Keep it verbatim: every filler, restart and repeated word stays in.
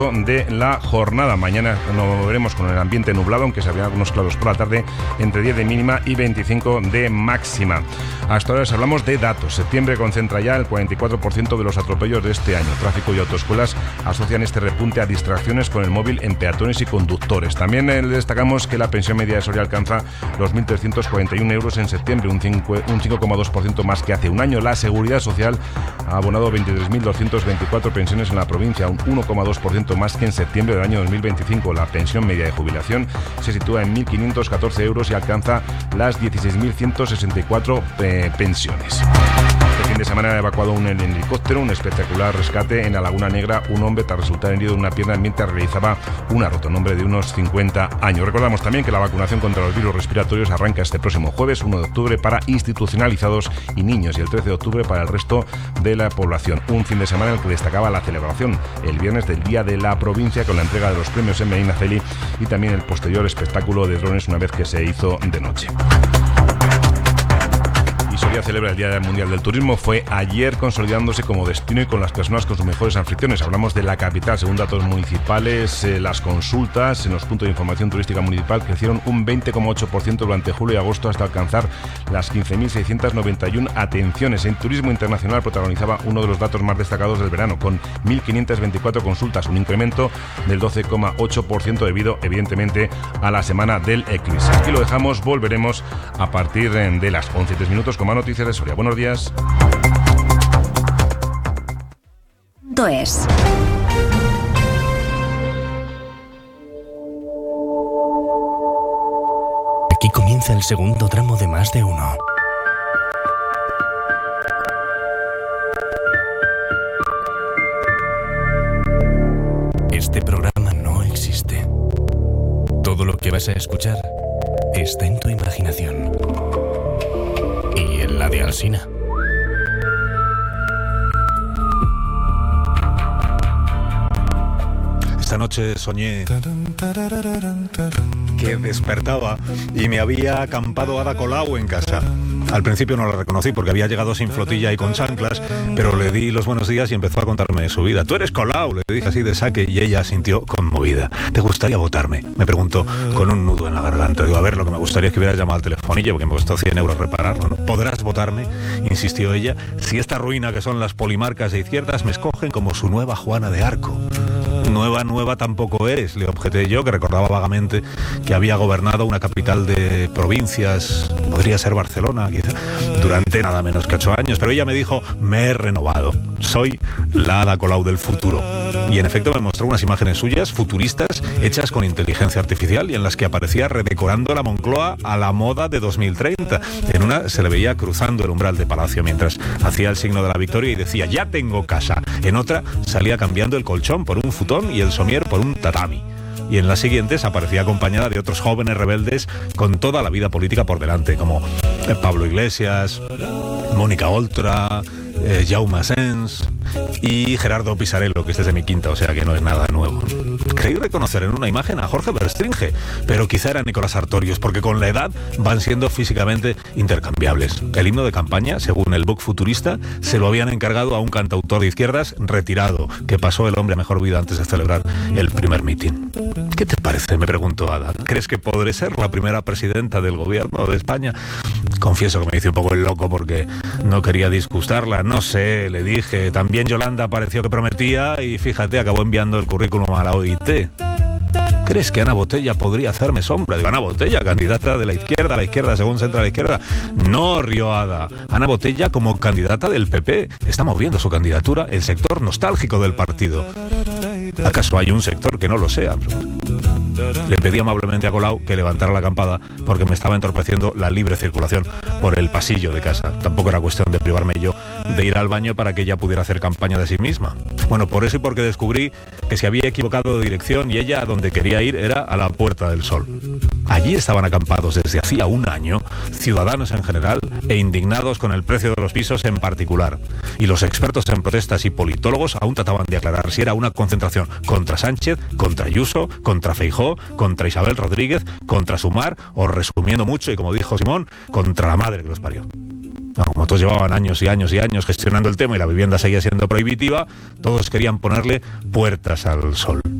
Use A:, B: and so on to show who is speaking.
A: de la jornada. Mañana nos veremos con el ambiente nublado, aunque se abrirán algunos claros por la tarde, entre diez de mínima y veinticinco de máxima. Hasta ahora hablamos de datos. Septiembre concentra ya el cuarenta y cuatro por ciento de los atropellos de este año. Tráfico y autoescuelas asocian este repunte a distracciones con el móvil en peatones y conductores. También eh, destacamos que la pensión media de Soria alcanza los mil trescientos cuarenta y uno euros en septiembre, un cinco coma dos por ciento más que hace un año. La Seguridad Social ha abonado veintitrés mil doscientas veinticuatro pensiones en la provincia, un uno coma dos por ciento más que en septiembre del año dos mil veinticinco. La pensión media de jubilación se sitúa en mil quinientos catorce euros y alcanza las dieciséis mil ciento sesenta y cuatro eh, pensiones. Este fin de semana ha evacuado un helicóptero, un espectacular rescate en la Laguna Negra, un hombre tras resultar herido de una pierna mientras realizaba una ruta, un hombre de unos cincuenta años. Recordamos también que la vacunación contra los virus respiratorios arranca este próximo jueves, uno de octubre, para institucionalizados y niños, y el trece de octubre para el resto de la población. Un fin de semana en el que destacaba la celebración el viernes del Día de la Provincia con la entrega de los premios en Medinaceli y también el posterior espectáculo de drones una vez que se hizo de noche. Soria celebra el Día Mundial del Turismo. Fue ayer, consolidándose como destino y con las personas con sus mejores anfitriones. Hablamos de la capital. Según datos municipales, eh, las consultas en los puntos de información turística municipal crecieron un veinte coma ocho por ciento durante julio y agosto hasta alcanzar las quince mil seiscientas noventa y uno atenciones. En turismo internacional protagonizaba uno de los datos más destacados del verano, con mil quinientas veinticuatro consultas, un incremento del doce coma ocho por ciento debido, evidentemente, a la semana del eclipse. Aquí lo dejamos, volveremos a partir de las once y tres minutos con más noticias de Soria. Buenos días.
B: Es.
C: Aquí comienza el segundo tramo de Más de Uno. Este programa no existe. Todo lo que vas a escuchar está en tu imaginación. Y en la de Alsina.
D: Esta noche soñé que despertaba y me había acampado Ada Colau en casa. Al principio no la reconocí porque había llegado sin flotilla y con chanclas, pero le di los buenos días y empezó a contarme su vida. «Tú eres Colau», le dije así de saque, y ella sintió conmovida. «¿Te gustaría votarme?», me preguntó con un nudo en la garganta. Digo, a ver, lo que me gustaría es que hubieras llamado al telefonillo porque me costó cien euros repararlo, ¿no? «¿Podrás votarme?», insistió ella, «si esta ruina que son las polimarcas de izquierdas me escogen como su nueva Juana de Arco». «Nueva, nueva tampoco eres», le objeté yo, que recordaba vagamente que había gobernado una capital de provincias, podría ser Barcelona, quizá, durante nada menos que ocho años. Pero ella me dijo, me he renovado, soy la Ada Colau del futuro. Y en efecto me mostró unas imágenes suyas, futuristas, hechas con inteligencia artificial y en las que aparecía redecorando la Moncloa a la moda de dos mil treinta. En una se le veía cruzando el umbral de Palacio mientras hacía el signo de la victoria y decía, ya tengo casa. En otra salía cambiando el colchón por un futón y el somier por un tatami. Y en las siguientes aparecía acompañada de otros jóvenes rebeldes con toda la vida política por delante, como Pablo Iglesias, Mónica Oltra, eh, Jaume Asens y Gerardo Pisarello, que este es de mi quinta, o sea que no es nada nuevo. Creí reconocer en una imagen a Jorge Verstringe, pero quizá era Nicolás Sartorius, porque con la edad van siendo físicamente intercambiables. El himno de campaña, según el book futurista, se lo habían encargado a un cantautor de izquierdas retirado, que pasó el hombre a mejor vida antes de celebrar el primer mitin. ¿Qué te parece?, me preguntó Ada. ¿Crees que podré ser la primera presidenta del gobierno de España? Confieso que me hice un poco el loco porque no quería disgustarla. No sé, le dije. También Yolanda pareció que prometía y fíjate, acabó enviando el currículum a la O I T. ¿Crees que Ana Botella podría hacerme sombra? Digo, Ana Botella, candidata de la izquierda, a la izquierda, según se entra a la izquierda. No, rió Ada. Ana Botella como candidata del P P. Está moviendo su candidatura el sector nostálgico del partido. ¿Acaso hay un sector que no lo sea? Le pedí amablemente a Colau que levantara la campada porque me estaba entorpeciendo la libre circulación por el pasillo de casa. Tampoco era cuestión de privarme yo de ir al baño para que ella pudiera hacer campaña de sí misma. Bueno, por eso y porque descubrí que se había equivocado de dirección y ella a donde quería ir era a la Puerta del Sol. Allí estaban acampados desde hacía un año ciudadanos en general e indignados con el precio de los pisos en particular. Y los expertos en protestas y politólogos aún trataban de aclarar si era una concentración contra Sánchez, contra Ayuso, contra Feijóo, contra Isabel Rodríguez, contra Sumar o, resumiendo mucho y como dijo Simón, contra la madre que los parió. No, como todos llevaban años y años y años gestionando el tema y la vivienda seguía siendo prohibitiva, todos querían ponerle puertas al sol.